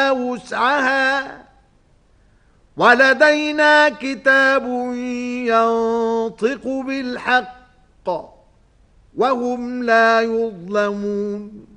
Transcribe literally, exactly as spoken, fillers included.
إلا وسعها ولدينا كتاب ينطق بالحق وهم لا يظلمون